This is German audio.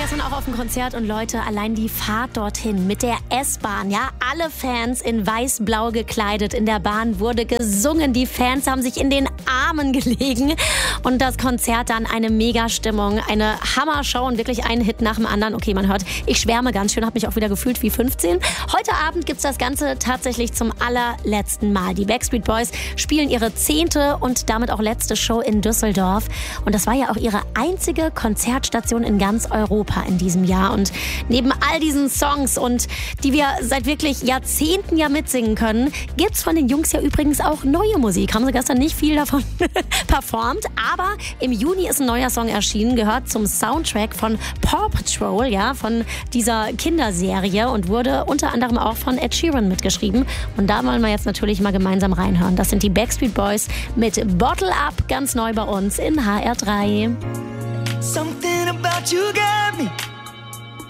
gestern auch auf dem Konzert und Leute, allein die Fahrt dorthin mit der S-Bahn, ja, alle Fans in weiß-blau gekleidet, in der Bahn wurde gesungen, die Fans haben sich in den Armen gelegen und das Konzert dann eine Mega-Stimmung, eine Hammershow und wirklich ein Hit nach dem anderen. Okay, man hört, ich schwärme ganz schön, habe mich auch wieder gefühlt wie 15. Heute Abend gibt's das Ganze tatsächlich zum allerletzten Mal. Die Backstreet Boys spielen ihre 10. und damit auch letzte Show in Düsseldorf und das war ja auch ihre einzige Konzertstation in ganz Europa in diesem Jahr. Und neben all diesen Songs und die wir seit wirklich Jahrzehnten ja mitsingen können, gibt's von den Jungs ja übrigens auch neue Musik. Haben sie gestern nicht viel davon performt, aber im Juni ist ein neuer Song erschienen, gehört zum Soundtrack von Paw Patrol, ja, von dieser Kinderserie und wurde unter anderem auch von Ed Sheeran mitgeschrieben. Und da wollen wir jetzt natürlich mal gemeinsam reinhören. Das sind die Backstreet Boys mit Bottle Up, ganz neu bei uns in HR3. Something about you, girl.